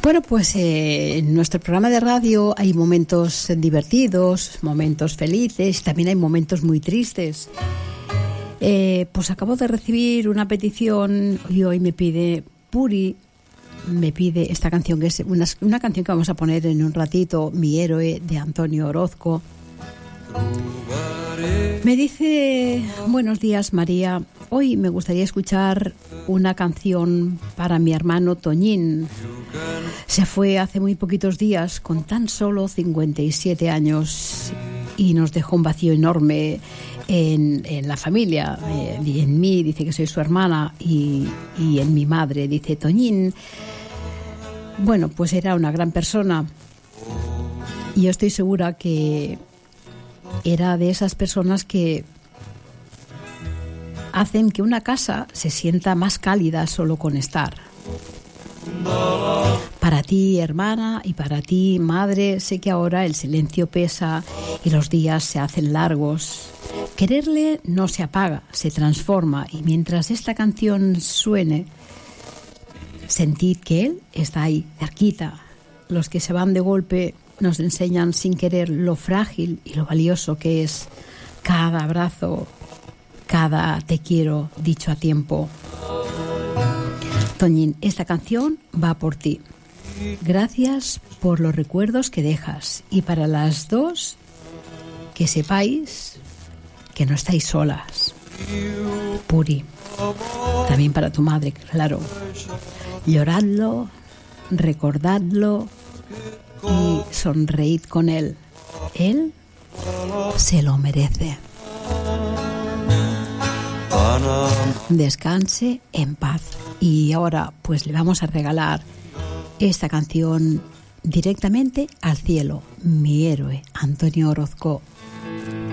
Bueno, pues en nuestro programa de radio hay momentos divertidos, momentos felices, también hay momentos muy tristes. Pues acabo de recibir una petición y hoy me pide Puri, me pide esta canción, que es una canción que vamos a poner en un ratito, Mi héroe, de Antonio Orozco. Me dice: buenos días, María, hoy me gustaría escuchar una canción para mi hermano Toñín. Se fue hace muy poquitos días con tan solo 57 años y nos dejó un vacío enorme en la familia, y en mí, dice que soy su hermana, y en mi madre, dice Toñín. Bueno, pues era una gran persona y yo estoy segura que era de esas personas que hacen que una casa se sienta más cálida solo con estar. Para ti, hermana, y para ti, madre, sé que ahora el silencio pesa y los días se hacen largos. Quererle no se apaga, se transforma, y mientras esta canción suene, sentid que él está ahí, cerquita. Los que se van de golpe nos enseñan sin querer lo frágil y lo valioso que es cada abrazo, cada te quiero dicho a tiempo. Toñín, esta canción va por ti. Gracias por los recuerdos que dejas, y para las dos, que sepáis que no estáis solas. Puri. También para tu madre, claro. Lloradlo, recordadlo y sonreíd con él. Él se lo merece. Descanse en paz. Y ahora pues le vamos a regalar esta canción directamente al cielo. Mi héroe, Antonio Orozco.